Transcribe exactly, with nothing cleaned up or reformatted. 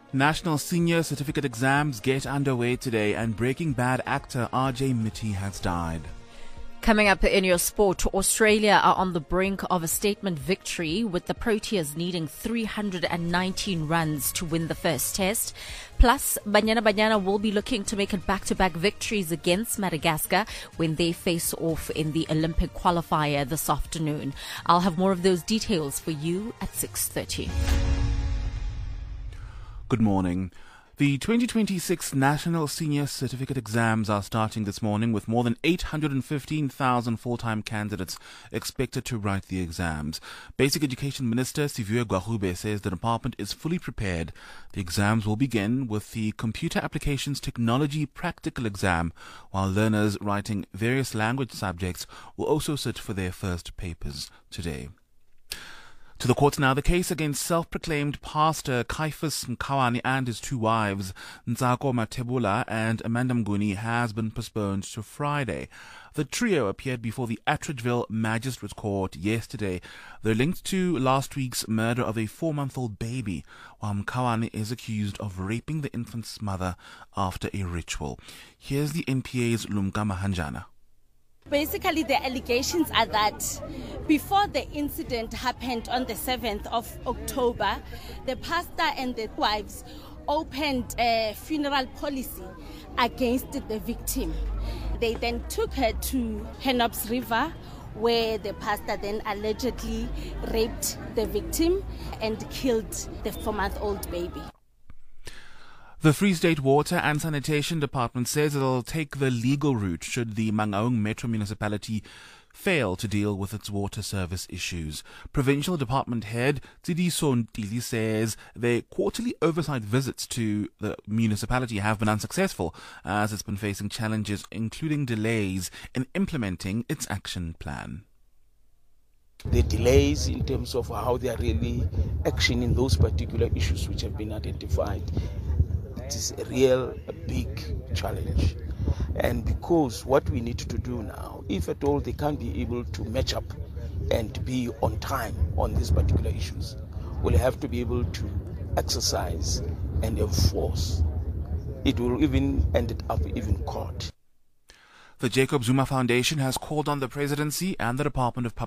National Senior Certificate exams get underway today, and Breaking Bad actor R J Mitte has died. Coming up in your sport, Australia are on the brink of a statement victory, with the Proteas needing three hundred nineteen runs to win the first test. Plus, Banyana Banyana will be looking to make it back-to-back victories against Madagascar when they face off in the Olympic qualifier this afternoon. I'll have more of those details for you at six thirty. Good morning. The twenty twenty-six National Senior Certificate exams are starting this morning, with more than eight hundred fifteen thousand full-time candidates expected to write the exams. Basic Education Minister Siviwe Gwarube says the department is fully prepared. The exams will begin with the Computer Applications Technology Practical exam, while learners writing various language subjects will also sit for their first papers today. To the courts now. The case against self-proclaimed pastor Caiphus Mkhawani and his two wives, Ntsako Mathebula and Amanda Mnguni, has been postponed to Friday. The trio appeared before the Atteridgeville Magistrates Court yesterday. They're linked to last week's murder of a four-month-old baby, while Mkhawani is accused of raping the infant's mother after a ritual. Here's the N P A's Lumka Mahanjana. Basically, the allegations are that before the incident happened on the seventh of October, the pastor and the wives opened a funeral policy against the victim. They then took her to Henops River, where the pastor then allegedly raped the victim and killed the four-month-old baby. The Free State Water and Sanitation Department says it'll take the legal route should the Mangaung Metro Municipality fail to deal with its water service issues. Provincial Department Head Tsidiso Ntili says their quarterly oversight visits to the municipality have been unsuccessful, as it's been facing challenges including delays in implementing its action plan. The delays in terms of how they are really actioning those particular issues which have been identified. It is a real a big challenge. And because what we need to do now, if at all they can't be able to match up and be on time on these particular issues, we'll have to be able to exercise and enforce. It will even end up even court. The Jacob Zuma Foundation has called on the Presidency and the Department of Public